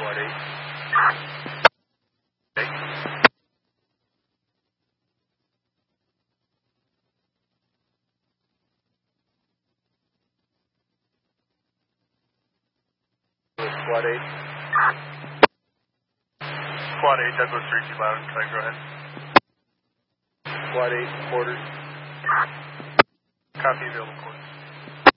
Squad 8. Squad 8. Squad 8, Douglas 32 loud and clear, go ahead. Squad 8, quarters. Copy, available quarters.